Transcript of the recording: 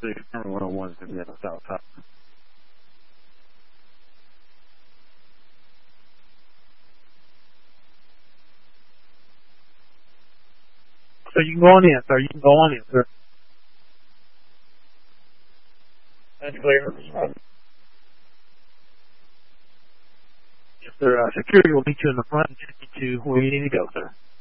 the Army 101 is going to be on the south side. So you can go on in, sir. You can go on in, sir. That's clear. Yes, sir. Security will meet you in the front and take you to where you need to go, sir.